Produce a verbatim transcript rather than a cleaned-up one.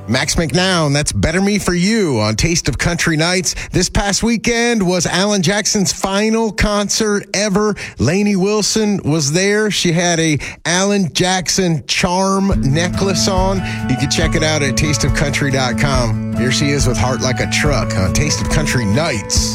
Max McNown, that's Better Me For You on Taste of Country Nights. This past weekend was Alan Jackson's final concert ever. Lainey Wilson was there. She had a Alan Jackson charm necklace on. You can check it out at taste of country dot com. Here she is with Heart Like a Truck on Taste of Country Nights.